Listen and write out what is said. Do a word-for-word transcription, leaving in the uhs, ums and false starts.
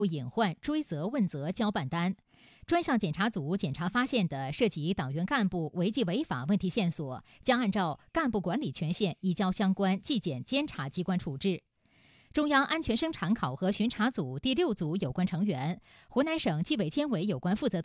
隐患追责问责交办单。专项检查组检查发现的涉及党员干部违纪违法问题线索，将按照干部管理权限移交相关纪检监察机关处置。中央安全生产考核巡查组第六组有关成员、湖南省纪委监委有关负责